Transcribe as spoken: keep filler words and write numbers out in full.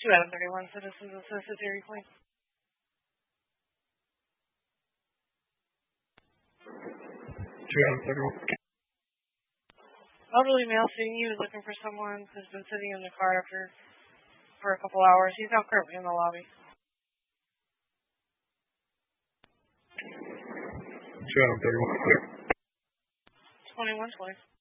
two out of thirty-one citizens assisted to reclaim. two out of thirty-one. Elderly male seeing you is looking for someone who's been sitting in the car after for a couple hours. He's now currently in the lobby. two out of thirty-one. twenty-one twenty.